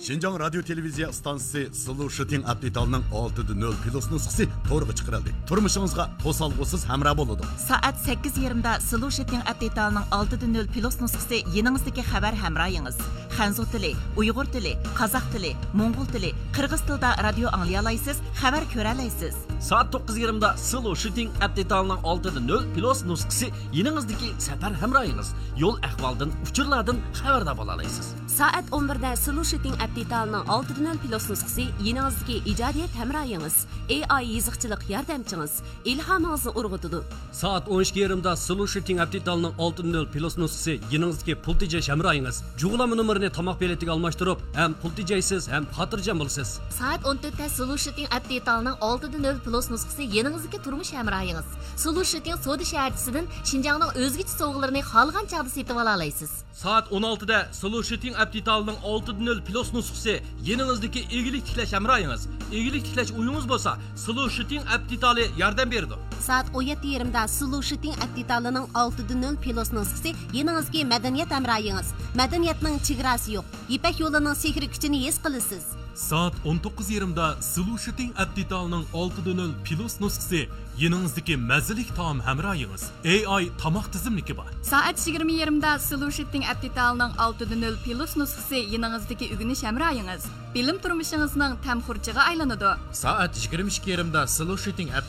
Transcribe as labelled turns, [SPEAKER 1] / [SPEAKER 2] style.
[SPEAKER 1] Şinjan Radyo Televiziya Stansiyasi Solution Update'ning 6.0 Plus nusxasi to'g'ri chiqarildi. Turmushingizga to'salg'usiz hamroh bo'ladi.
[SPEAKER 2] Soat 8:20 da Solution Update'ning 6.0 Plus nusxasi yeningizdagi xabar hamrohingiz. Xanzu tili, Uyg'ur tili, Qozoq tili, Mo'ng'ul tili, Qirg'iz tilida radio anglay olasiz, xabar ko'ra olasiz.
[SPEAKER 3] Soat 9:20 da Solution Update'ning 6.0 Plus nusxasi yeningizdagi safar hamrohingiz. Yo'l ahvoldan, uchurlardan xabardor bo'la olasiz.
[SPEAKER 4] Soat 11 da Solution Update'ning 6.0 Plus nusxasi yeningizdagi ijodiyat hamrohingiz, AI yiziqchilik yordamchingiz, ilhomingizni urg'utadi.
[SPEAKER 3] Soat 12:20 da Solution Update'ning 6.0 Plus nusxasi yeningizdagi pul tejash hamrohingiz. Jug'lama nomerini tomoq beletiga almashtirib, ham pul tejaysiz, ham xotirjam bo'lasiz.
[SPEAKER 4] Soat 14 da Solution Update'ning 6.0 Plus nusxasi yeningizdagi turmush hamrohingiz. Solution Soda shaharchisidan Xinjiangning o'zgacha sovg'alarini xohlagan chaqda setib ola olasiz.
[SPEAKER 3] Soat 16 da Solution Update'ning 6.0 Plus nusxasi yeningizdagi egilik tiklash hamrohingiz. Egilik tiklash uyingiz bo'lsa, Solution Update yordam beradi.
[SPEAKER 4] Soat 17:20 da Solution Update'ning 6.0 Plus nusxasi yeningizdagi madaniyat hamrohingiz. Madaniyatning chegarasi yo'q. Ipak yo'lining sehri kuchini his qilasiz.
[SPEAKER 5] Soat 19:20 da Solution Update'ning 6.0 Plus nusxasi yeningizdagi mazalik taom hamrohingiz. AI tomoq tizimligi bor.
[SPEAKER 6] Soat 20:20 da Solution Update'ning 6.0 Plus nusxasi yeningizdagi o'rganish hamrohingiz. Bilim turmushingizning tamxurchiga aylanadi.
[SPEAKER 7] Soat 22:20 da Solution